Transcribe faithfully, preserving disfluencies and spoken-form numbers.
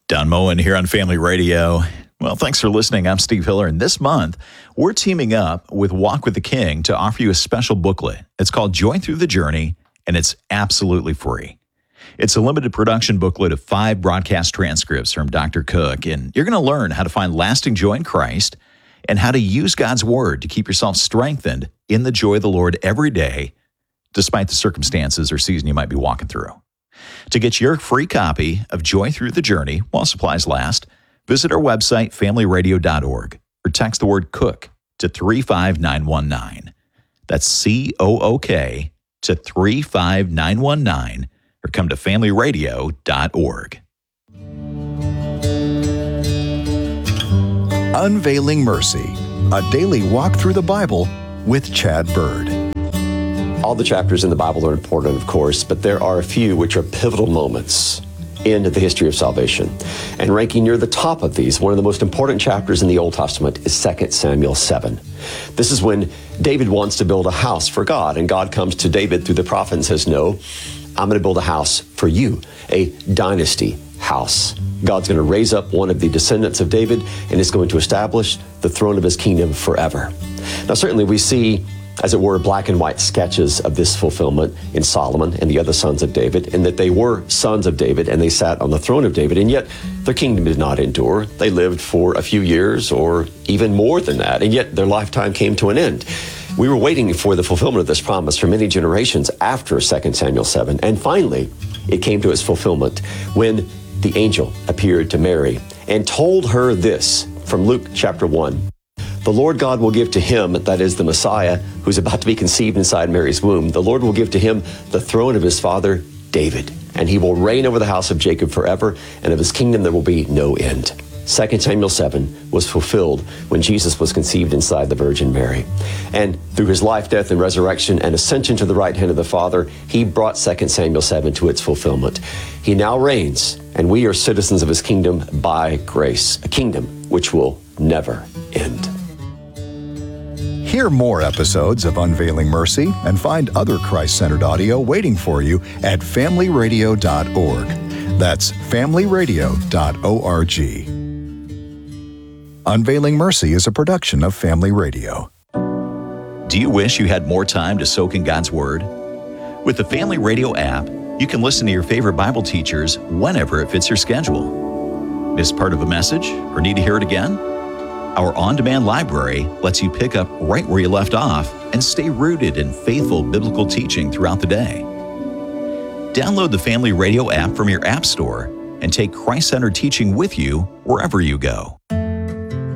Don Moen here on Family Radio. Well, thanks for listening. I'm Steve Hiller, and this month, we're teaming up with Walk with the King to offer you a special booklet. It's called Joy Through the Journey, and it's absolutely free. It's a limited production booklet of five broadcast transcripts from Doctor Cook, and you're going to learn how to find lasting joy in Christ and how to use God's Word to keep yourself strengthened in the joy of the Lord every day, despite the circumstances or season you might be walking through. To get your free copy of Joy Through the Journey while supplies last, visit our website, family radio dot org, or text the word COOK to three five nine one nine. That's C O O K to three five nine one nine, or come to family radio dot org. Unveiling Mercy, a daily walk through the Bible with Chad Bird. All the chapters in the Bible are important, of course, but there are a few which are pivotal moments in the history of salvation. And ranking near the top of these, one of the most important chapters in the Old Testament is Second Samuel seven. This is when David wants to build a house for God, and God comes to David through the prophet and says, no, I'm going to build a house for you, a dynasty house. God's going to raise up one of the descendants of David, and is going to establish the throne of his kingdom forever. Now, certainly we see, as it were, black and white sketches of this fulfillment in Solomon and the other sons of David, and that they were sons of David and they sat on the throne of David, and yet their kingdom did not endure. They lived for a few years or even more than that, and yet their lifetime came to an end. We were waiting for the fulfillment of this promise for many generations after Second Samuel seven, and finally it came to its fulfillment when the angel appeared to Mary and told her this from Luke chapter one. The Lord God will give to him, that is the Messiah, who's about to be conceived inside Mary's womb. The Lord will give to him the throne of his father, David, and he will reign over the house of Jacob forever, and of his kingdom there will be no end. Second Samuel seven was fulfilled when Jesus was conceived inside the Virgin Mary. And through his life, death, and resurrection and ascension to the right hand of the Father, he brought Second Samuel seven to its fulfillment. He now reigns, and we are citizens of his kingdom by grace, a kingdom which will never end. Hear more episodes of Unveiling Mercy and find other Christ-centered audio waiting for you at family radio dot org. That's family radio dot org. Unveiling Mercy is a production of Family Radio. Do you wish you had more time to soak in God's Word? With the Family Radio app, you can listen to your favorite Bible teachers whenever it fits your schedule. Miss part of a message or need to hear it again? Our on-demand library lets you pick up right where you left off and stay rooted in faithful biblical teaching throughout the day. Download the Family Radio app from your app store and take Christ-centered teaching with you wherever you go.